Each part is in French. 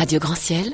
Radio Grand Ciel,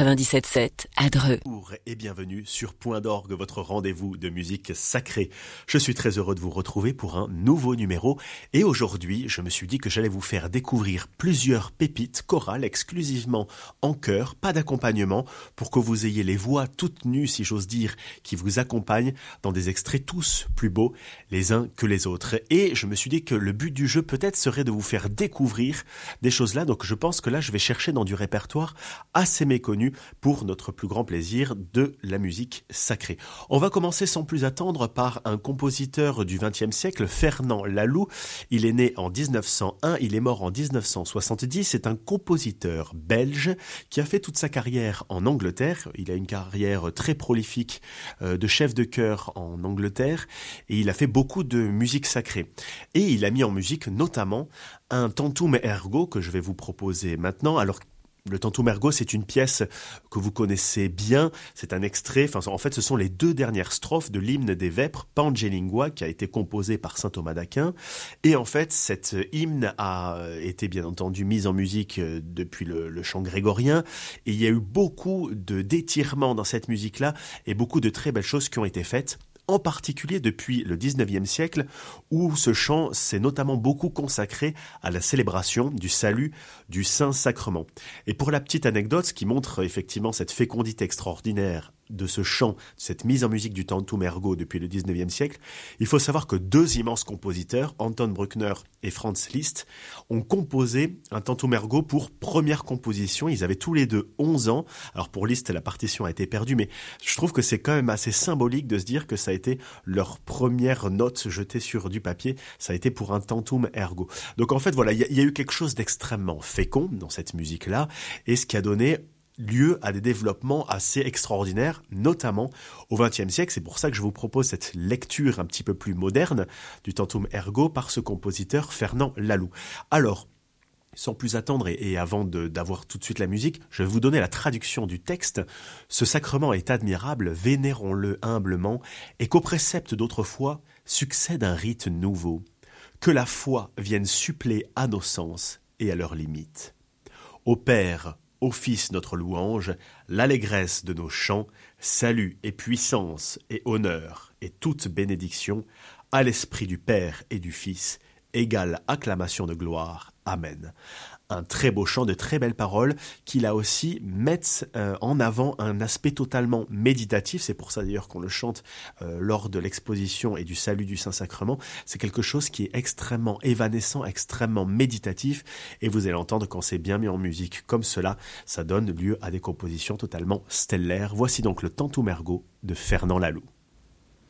97.7 à Dreux. Bonjour et bienvenue sur Point d'Orgue, votre rendez-vous de musique sacrée. Je suis très heureux de vous retrouver pour un nouveau numéro. Et aujourd'hui, je me suis dit que j'allais vous faire découvrir plusieurs pépites chorales exclusivement en chœur, pas d'accompagnement, pour que vous ayez les voix toutes nues, si j'ose dire, qui vous accompagnent dans des extraits tous plus beaux les uns que les autres. Et je me suis dit que le but du jeu peut-être serait de vous faire découvrir des choses là. Donc je pense que là, je vais chercher dans du répertoire assez méconnu pour notre plus grand plaisir de la musique sacrée. On va commencer sans plus attendre par un compositeur du XXe siècle, Fernand Laloux. Il est né en 1901, il est mort en 1970. C'est un compositeur belge qui a fait toute sa carrière en Angleterre. Il a une carrière très prolifique de chef de chœur en Angleterre et il a fait beaucoup de musique sacrée. Et il a mis en musique notamment un Tantum Ergo que je vais vous proposer maintenant. Alors, le Tantum Ergo, c'est une pièce que vous connaissez bien. C'est un extrait, en fait, ce sont les deux dernières strophes de l'hymne des Vêpres, Pange Lingua, qui a été composé par saint Thomas d'Aquin. Et en fait, cet hymne a été bien entendu mis en musique depuis le chant grégorien. Et il y a eu beaucoup d'étirements dans cette musique-là et beaucoup de très belles choses qui ont été faites. En particulier depuis le 19e siècle, où ce chant s'est notamment beaucoup consacré à la célébration du salut du Saint-Sacrement. Et pour la petite anecdote, ce qui montre effectivement cette fécondité extraordinaire de ce chant, cette mise en musique du Tantum Ergo depuis le 19e siècle, il faut savoir que deux immenses compositeurs, Anton Bruckner et Franz Liszt, ont composé un Tantum Ergo pour première composition. Ils avaient tous les deux 11 ans. Alors pour Liszt, la partition a été perdue, mais je trouve que c'est quand même assez symbolique de se dire que ça a été leur première note jetée sur du papier. Ça a été pour un Tantum Ergo. Donc en fait, voilà, il y a eu quelque chose d'extrêmement fécond dans cette musique-là, et ce qui a donné lieu à des développements assez extraordinaires, notamment au XXe siècle. C'est pour ça que je vous propose cette lecture un petit peu plus moderne du Tantum Ergo par ce compositeur Fernand Laloux. Alors, sans plus attendre et avant d'avoir tout de suite la musique, je vais vous donner la traduction du texte. Ce sacrement est admirable, vénérons-le humblement, et qu'au précepte d'autrefois succède un rite nouveau. Que la foi vienne suppléer à nos sens et à leurs limites. Au Père, au Fils notre louange, l'allégresse de nos chants, salut et puissance et honneur et toute bénédiction, à l'Esprit du Père et du Fils, égale acclamation de gloire. Amen. Un très beau chant, de très belles paroles qui là aussi mettent en avant un aspect totalement méditatif. C'est pour ça d'ailleurs qu'on le chante lors de l'exposition et du salut du Saint-Sacrement. C'est quelque chose qui est extrêmement évanescent, extrêmement méditatif, et vous allez entendre quand c'est bien mis en musique comme cela, ça donne lieu à des compositions totalement stellaires. Voici donc le Tantum Ergo de Fernand Laloux.